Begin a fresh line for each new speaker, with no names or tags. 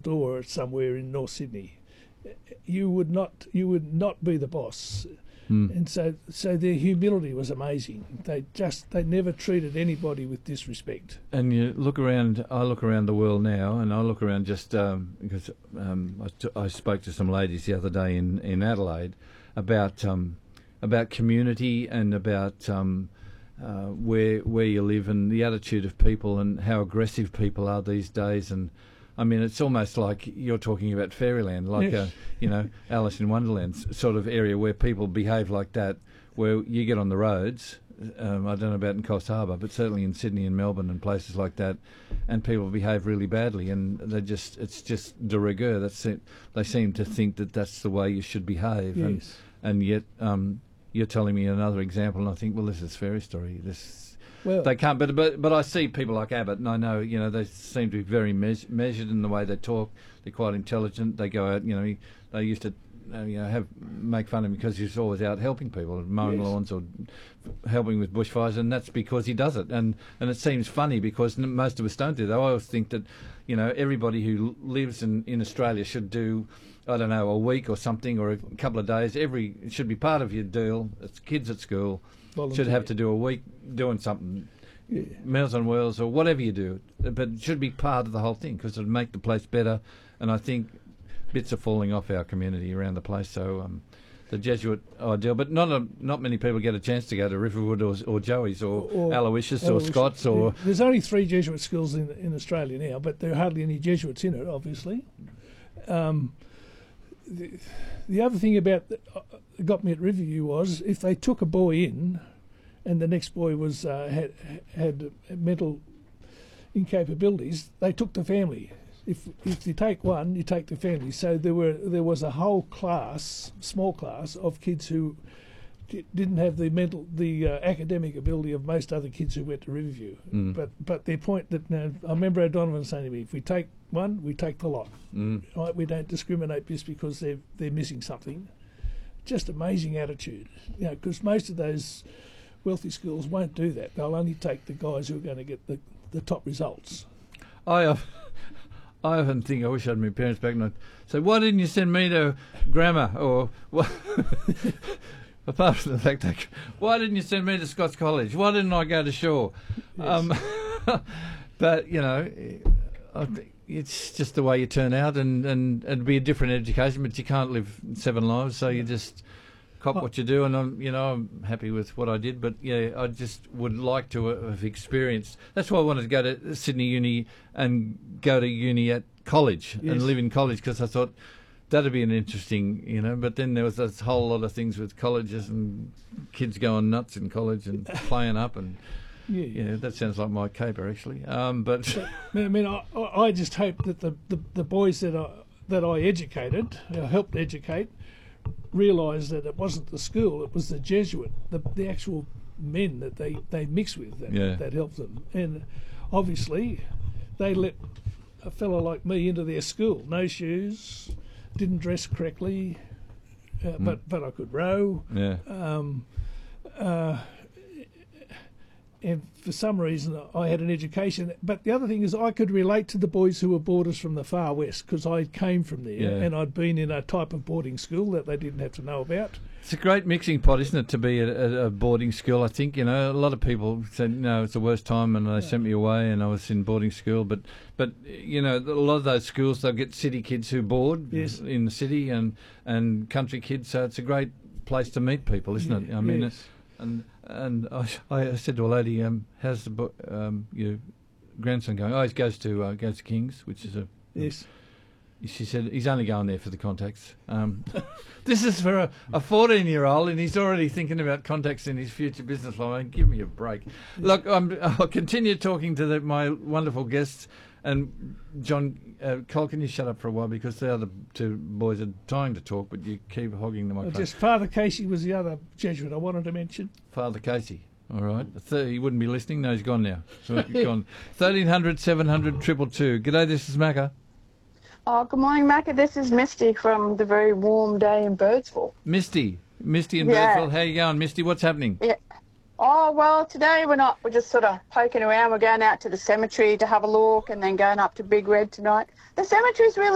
door somewhere in North Sydney, you would not be the boss. And so their humility was amazing. They never treated anybody with disrespect.
And you look around. I look around the world now, and I look around just because I spoke to some ladies the other day in Adelaide about community and about where you live and the attitude of people and how aggressive people are these days. And I mean, it's almost like you're talking about fairyland, like
Yes.
Alice in Wonderland sort of area where people behave like that, where you get on the roads. I don't know about in Coast Harbour, but certainly in Sydney and Melbourne and places like that, and people behave really badly, and it's just de rigueur. That's it. They seem to think that that's the way you should behave,
Yes.
and yet you're telling me another example, and I think, well, this is fairy story.
Well,
They can't, but I see people like Abbott, and I know, they seem to be very measured in the way they talk. They're quite intelligent. They go out, they used to, make fun of him because he's always out helping people, mowing
Yes.
lawns or helping with bushfires, and that's because he does it. And it seems funny because most of us don't do that. I always think that, everybody who lives in Australia should do, I don't know, a week or something, or a couple of days. It should be part of your deal. It's kids at school.
volunteer.
Should have to do a week doing something,
Yeah.
Meals on Wheels or whatever you do, but it should be part of the whole thing because it'll make the place better. And I think bits are falling off our community around the place. So the Jesuit ideal, but not many people get a chance to go to Riverwood or Joey's or Aloysius or Scott's or.
Yeah. There's only 3 Jesuit schools in Australia now, but there are hardly any Jesuits in it, obviously. The other thing about got me at Riverview was if they took a boy in, and the next boy was had mental incapabilities, they took the family. If you take one, you take the family. So there was a whole class, small class of kids who didn't have the academic ability of most other kids who went to Riverview. But their point that I remember O'Donovan saying to me, if we take one, we take the lot. Right? We don't discriminate just because they're missing something. Just amazing attitude, because most of those wealthy schools won't do that. They'll only take the guys who are going to get the top results.
I often think I wish I had my parents back and I'd say, why didn't you send me to grammar? Or apart from the fact that, why didn't you send me to Scots College? Why didn't I go to Shaw?
Yes.
But, I think it's just the way you turn out, and it'd be a different education, but you can't live 7 lives, so you just cop what you do, and I'm happy with what I did, but I just would like to have experienced. That's why I wanted to go to Sydney Uni and go to uni at college and live in college, because I thought that'd be an interesting, but then there was this whole lot of things with colleges and kids going nuts in college and playing up and. Yeah, that sounds like my caper actually. But
I mean, I just hope that the boys that I educated, helped educate, realised that it wasn't the school, it was the Jesuit, the actual men that they mix with that helped them. And obviously, they let a fellow like me into their school. No shoes, didn't dress correctly, but I could row.
yeah,
And for some reason, I had an education. But the other thing is I could relate to the boys who were boarders from the far west because I came from there and I'd been in a type of boarding school that they didn't have to know about.
it's a great mixing pot, isn't it, to be at a boarding school? I think a lot of people said no, it's the worst time, and they sent me away, and I was in boarding school. But a lot of those schools, they'll get city kids who board in the city and country kids. So it's a great place to meet people, isn't it? I mean.
Yes.
And I said to a lady, how's your grandson going? Oh, he goes to King's, which is a...
Yes.
She said he's only going there for the contacts. This is for a 14-year-old, and he's already thinking about contacts in his future business life. I mean, give me a break. Look, I'll continue talking to my wonderful guests. And John, Cole, can you shut up for a while, because the other 2 boys are dying to talk, but you keep hogging the microphone.
Just Father Casey was the other Jesuit I wanted to mention.
Father Casey. All right. He wouldn't be listening. No, he's gone now. So he's gone. 1300 700 222. G'day, this is Macca.
Oh, good morning, Macca. This is Misty from the very warm day in Birdsville.
Misty in Birdsville. How you going, Misty? What's happening?
Yeah. Oh, well, today we're not. We're just sort of poking around. We're going out to the cemetery to have a look and then going up to Big Red tonight. The cemetery's really